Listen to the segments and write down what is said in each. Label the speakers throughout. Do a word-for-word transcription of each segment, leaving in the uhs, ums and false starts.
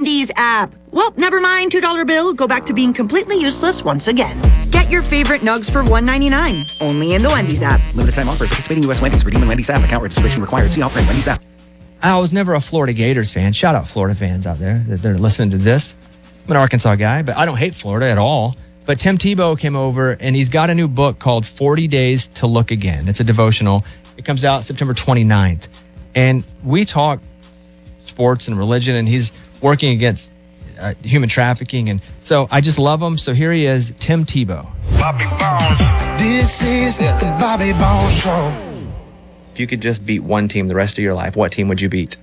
Speaker 1: Wendy's app. Well, never mind, two dollar bill. Go back to being completely useless once again. Get your favorite nugs for one ninety-nine. Only in the Wendy's app.
Speaker 2: Limited time offer. Participating U S Wendy's. Redeem the Wendy's app. Account registration required. See offer in Wendy's app.
Speaker 3: I was never a Florida Gators fan. Shout out Florida fans out there that they're listening to this. I'm an Arkansas guy, but I don't hate Florida at all. But Tim Tebow came over, and he's got a new book called forty days to Look Again. It's a devotional. It comes out September twenty-ninth. And we talk sports and religion, and he's working against uh, human trafficking. And so I just love him. So here he is, Tim Tebow.
Speaker 4: Bobby Bones. This is the Bobby Bones Show.
Speaker 3: If you could just beat one team the rest of your life, what team would you beat?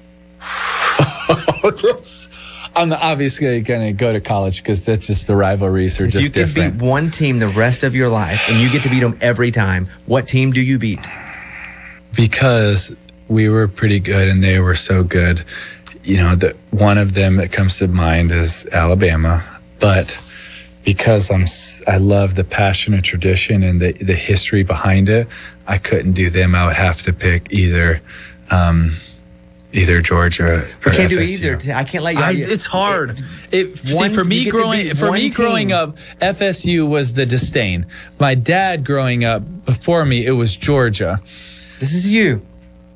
Speaker 5: I'm obviously going to go to college because that's just the rivalries are
Speaker 3: if
Speaker 5: just
Speaker 3: you could
Speaker 5: different.
Speaker 3: beat one team the rest of your life and you get to beat them every time, what team do you beat?
Speaker 5: Because we were pretty good and they were so good. You know, the, one of them that comes to mind is Alabama, but because I'm, I love the passion and tradition and the, the history behind it, I couldn't do them. I would have to pick either, um, either Georgia or
Speaker 3: I can't
Speaker 5: F S U.
Speaker 3: do either. I can't let you.
Speaker 5: I, it's hard. It, it, see, for me growing for me growing up, F S U was the disdain. My dad growing up before me, it was Georgia.
Speaker 3: This is you.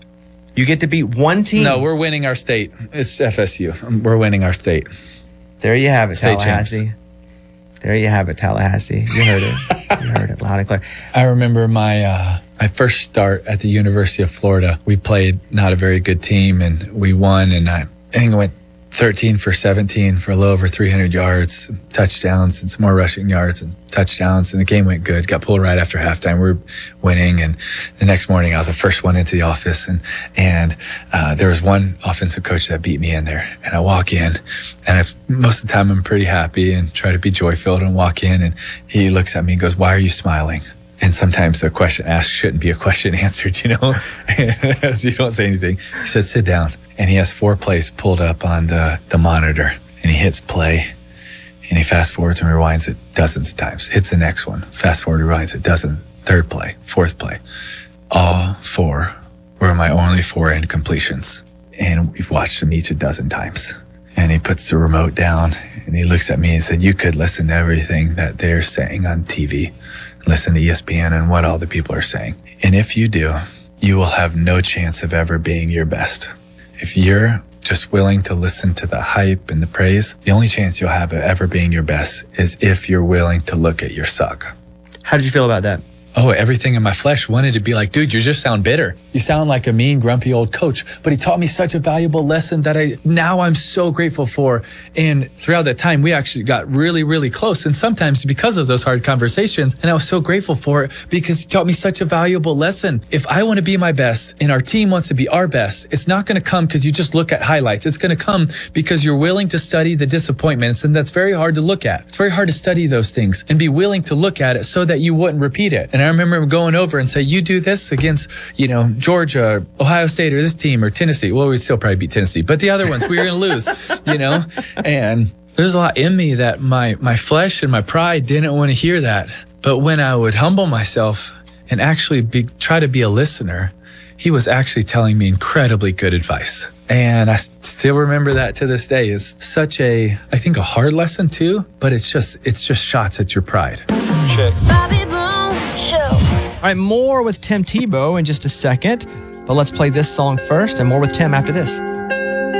Speaker 3: You get to beat one team.
Speaker 5: No, we're winning our state. It's F S U. We're winning our state.
Speaker 3: There you have it,
Speaker 5: State
Speaker 3: Tallahassee.
Speaker 5: champs.
Speaker 3: There you have it, Tallahassee. You heard it. You heard it loud and clear.
Speaker 5: I remember my uh, my first start at the University of Florida. We played not a very good team, and we won. And I, I think I went thirteen for seventeen for a little over three hundred yards, touchdowns, and some more rushing yards and touchdowns. And the game went good. Got pulled right after halftime. We were winning. And the next morning, I was the first one into the office. And and uh, there was one offensive coach that beat me in there. And I walk in, and I've, most of the time I'm pretty happy and try to be joy-filled and walk in. And he looks at me and goes, "Why are you smiling?" And sometimes the question asked shouldn't be a question answered, you know, as you don't say anything. He said, "Sit down." And he has four plays pulled up on the, the monitor, and he hits play, and he fast forwards and rewinds it dozens of times. Hits the next one, fast forward, rewinds it, dozen, third play, fourth play. All four were my only four incompletions, and we've watched them each a dozen times. And he puts the remote down, and he looks at me and said, "You could listen to everything that they're saying on T V, listen to E S P N and what all the people are saying. And if you do, you will have no chance of ever being your best. If you're just willing to listen to the hype and the praise, the only chance you'll have of ever being your best is if you're willing to look at your suck."
Speaker 3: How did you feel about that?
Speaker 5: Oh, everything in my flesh wanted to be like, "Dude, you just sound bitter. You sound like a mean, grumpy old coach." But he taught me such a valuable lesson that I now I'm so grateful for. And throughout that time, we actually got really, really close. And sometimes because of those hard conversations, and I was so grateful for it because he taught me such a valuable lesson. If I want to be my best and our team wants to be our best, it's not going to come because you just look at highlights. It's going to come because you're willing to study the disappointments. And that's very hard to look at. It's very hard to study those things and be willing to look at it so that you wouldn't repeat it. And I remember going over and say, "You do this against, you know, Georgia, Ohio State, or this team, or Tennessee." Well, we'd still probably beat Tennessee, but the other ones we were going to lose, you know? And there's a lot in me that my, my flesh and my pride didn't want to hear that. But when I would humble myself and actually be, try to be a listener, he was actually telling me incredibly good advice. And I still remember that to this day. Is such a, I think, a hard lesson too, but it's just, it's just shots at your pride. Shit.
Speaker 6: Bobby Bones Show.
Speaker 3: All right, more with Tim Tebow in just a second, but let's play this song first and more with Tim after this.